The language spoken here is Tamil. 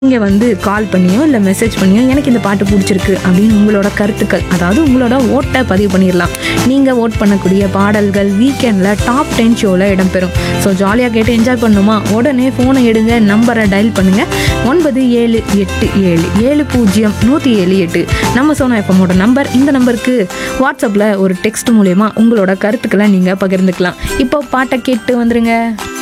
நீங்கள் வந்து கால் பண்ணியோ இல்லை மெசேஜ் பண்ணியோ எனக்கு இந்த பாட்டு பிடிச்சிருக்கு அப்படின்னு உங்களோட கருத்துக்கள், அதாவது உங்களோட ஓட்டை பதிவு பண்ணிடலாம். நீங்கள் ஓட் பண்ணக்கூடிய பாடல்கள் வீக்கெண்டில் டாப் 10 ஷோவில் இடம்பெறும். ஸோ ஜாலியாக கேட்டு என்ஜாய் பண்ணணுமா? உடனே ஃபோனை எடுங்க, நம்பரை டயல் பண்ணுங்கள். 9787070178 நம்ம சோனா எஃப்எம்மோட நம்பர். இந்த நம்பருக்கு வாட்ஸ்அப்பில் ஒரு டெக்ஸ்ட் மூலயமா உங்களோட கருத்துக்களை நீங்கள் பகிர்ந்துக்கலாம். இப்போ பாட்டை கேட்டு வந்துருங்க.